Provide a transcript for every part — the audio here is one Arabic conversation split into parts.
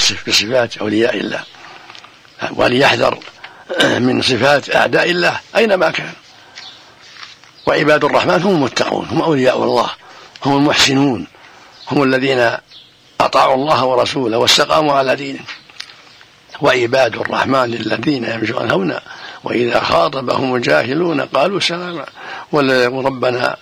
بصفات أولياء الله، وليحذر من صفات أعداء الله أينما كان. وعباد الرحمن هم المتقون، هم أولياء الله، هم المحسنون، هم الذين أطاعوا الله ورسوله واستقاموا على دينه. وعباد الرحمن الذين يمشون هونا وإذا خاطبهم الجاهلون قالوا سلاما. ربنا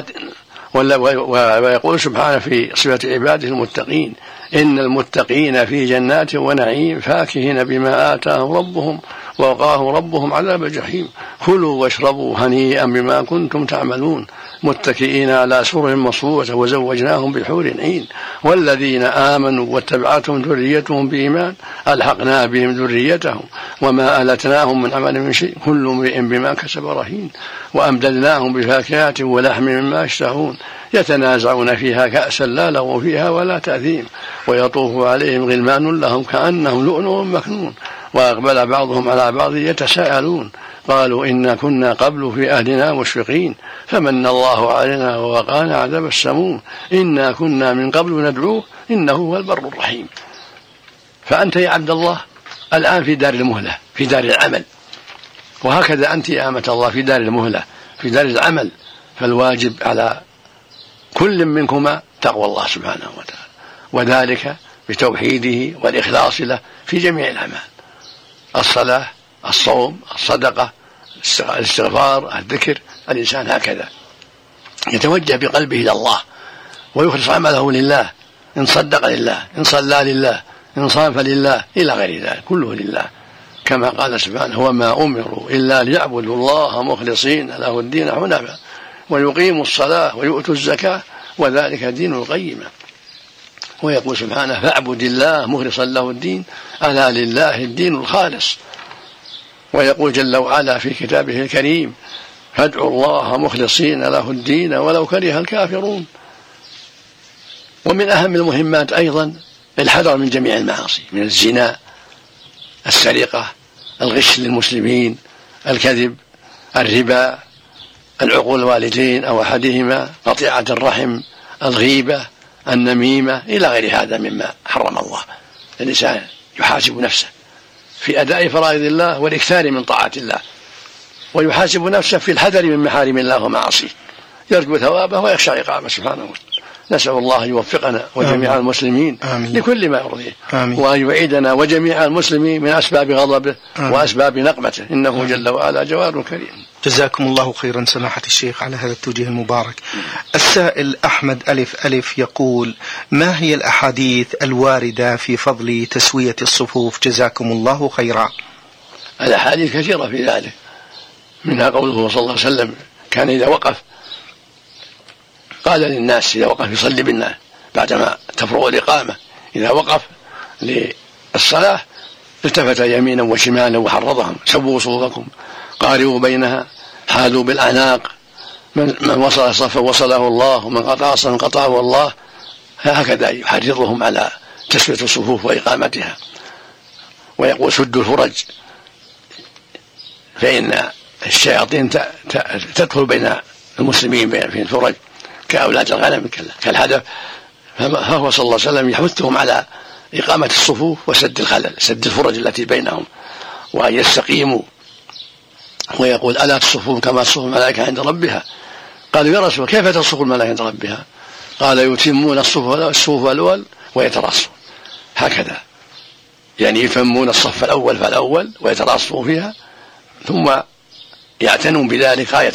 ويقول سبحانه في صفة عباده المتقين: إن المتقين في جنات ونعيم فاكهين بما آتاهم ربهم ووقاهم ربهم عذاب الجحيم. كلوا واشربوا هنيئا بما كنتم تعملون متكئين على سرر مصفوفة وزوجناهم بحور عين. والذين آمنوا واتبعتهم ذريتهم بإيمان ألحقنا بهم ذريتهم وما ألتناهم من عمل من شيء كل امرئ بما كسب رهين. وأمددناهم بفاكهة ولحم مما يشتهون يتنازعون فيها كأسا لا لغو فيها ولا تأثيم ويطوف عليهم غلمان لهم كأنهم لؤلؤ مكنون. وأقبل بعضهم على بعض يتساءلون قالوا إنا كنا قبل في أهلنا مشفقين فمن الله علينا ووقانا عذاب السموم إنا كنا من قبل ندعوه إنه هو البر الرحيم. فأنت يا عبد الله الآن في دار المهلة، في دار العمل، وهكذا أنت يا أمة الله في دار المهلة، في دار العمل. فالواجب على كل منكما تقوى الله سبحانه وتعالى، وذلك بتوحيده والإخلاص له في جميع الأعمال: الصلاة، الصوم، الصدقة، الاستغفار، الذكر. الإنسان هكذا يتوجه بقلبه إلى الله ويخلص عمله لله، إن صدق لله، إن صلى لله، إن صام لله، إلى غير ذلك كله لله، كما قال سبحانه: وما أمروا إلا ليعبدوا الله مخلصين له الدين حنفاء ويقيموا الصلاة ويؤتوا الزكاة وذلك دين القيمة. ويقول سبحانه: فاعبد الله مخلصا له الدين ألا لله الدين الخالص. ويقول جل وعلا في كتابه الكريم: فادعوا الله مخلصين له الدين ولو كره الكافرون. ومن أهم المهمات أيضا الحذر من جميع المعاصي، من الزنا، السرقة، الغش للمسلمين، الكذب، الربا، العقول الوالدين أو أحدهما، قطيعة الرحم، الغيبة، النميمة، إلى غير هذا مما حرم الله. الإنسان يحاسب نفسه في أداء فرائض الله والإكثار من طاعة الله، ويحاسب نفسه في الحذر من محارم الله ومعاصيه، يرجو ثوابه ويخشى عقابه سبحانه وتعالى. نسأل الله يوفقنا وجميع المسلمين لكل ما يرضيه، وأن يعيدنا وجميع المسلمين من أسباب غضبه وأسباب نقمته، إنه جل وعلا جواد كريم. جزاكم الله خيرا سماحة الشيخ على هذا التوجيه المبارك. السائل أحمد ألف يقول: ما هي الأحاديث الواردة في فضل تسوية الصفوف؟ جزاكم الله خيرا. الأحاديث كثيرة في ذلك، منها قوله صلى الله عليه وسلم: كان إذا وقف قال للناس، إذا وقف يصلي بالناس بعدما تفرغ الإقامة، إذا وقف للصلاة التفت يمينا وشمالا وحرضهم: سووا صفوفكم، قاربوا بينها، حاذوا بالأعناق، من وصل صفا وصله الله، ومن قطع صفا قطعه الله. هكذا يحرضهم على تسوية الصفوف وإقامتها. ويقول: سدوا الفرج، فإن الشياطين تدخل بين المسلمين في الفرج كأولاد الغنم كالهدف. فهو صلى الله عليه وسلم يحثهم على إقامة الصفوف وسد الخلل، سد الفرج التي بينهم، وأن يستقيموا. ويقول: ألا تصفون كما تصف الملائكة عند ربها؟ قالوا: يا رسول كيف تصف الملائكة عند ربها؟ قال: يتمون الصفوف الأول ويتراصون. هكذا يعني يتمون الصف الأول فالأول ويتراصوا فيها، ثم يعتنون بذلك غاية